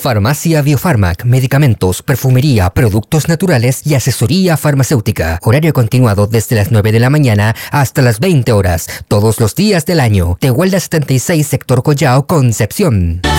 Farmacia Biofarmac, medicamentos, perfumería, productos naturales y asesoría farmacéutica. Horario continuado desde las 9 de la mañana hasta las 20 horas, todos los días del año. Tehuelda 76, sector Collao, Concepción.